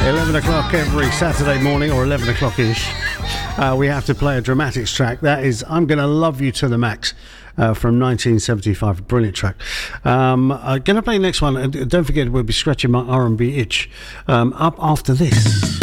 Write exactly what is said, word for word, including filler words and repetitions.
eleven o'clock every Saturday morning, or eleven o'clock-ish, uh, we have to play a Dramatics track. That is I'm Gonna Love You to the Max uh, from nineteen seventy-five. Brilliant track. Um, I'm going to play the next one. And don't forget, we'll be scratching my R and B itch um, up after this.